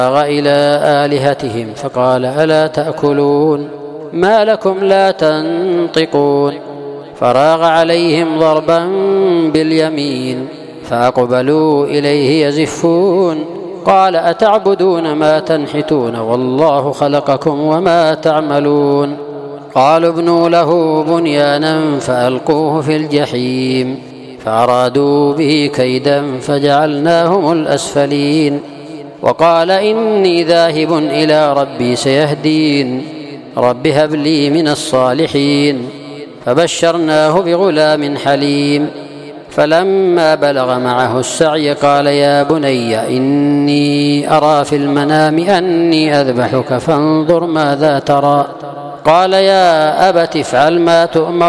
إلى آلهتهم فقال ألا تأكلون ما لكم لا تنطقون فراغ عليهم ضربا باليمين فأقبلوا إليه يزفون قال أتعبدون ما تنحتون والله خلقكم وما تعملون قالوا ابنوا له بنيانا فألقوه في الجحيم فأرادوا به كيدا فجعلناهم الأسفلين وقال إني ذاهب إلى ربي سيهدين رب هب لي من الصالحين فبشرناه بغلام حليم فلما بلغ معه السعي قال يا بني إني أرى في المنام أني أذبحك فانظر ماذا ترى قال يا أبت افعل ما تؤمر